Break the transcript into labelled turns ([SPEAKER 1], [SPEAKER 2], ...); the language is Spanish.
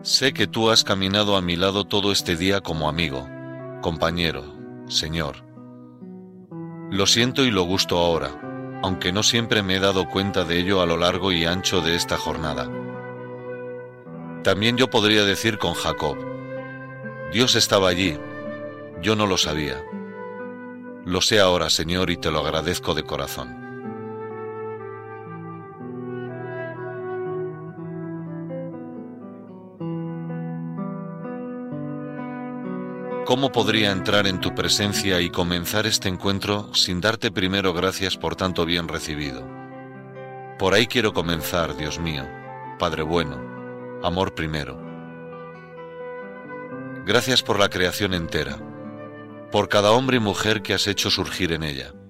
[SPEAKER 1] Sé que tú has caminado a mi lado todo este día como amigo, compañero, Señor. Lo siento y lo gusto ahora, aunque no siempre me he dado cuenta de ello a lo largo y ancho de esta jornada. También yo podría decir con Jacob: Dios estaba allí, yo no lo sabía. Lo sé ahora, Señor, y te lo agradezco de corazón. ¿Cómo podría entrar en tu presencia y comenzar este encuentro sin darte primero gracias por tanto bien recibido? Por ahí quiero comenzar, Dios mío, Padre bueno, amor primero. Gracias por la creación entera, por cada hombre y mujer que has hecho surgir en ella.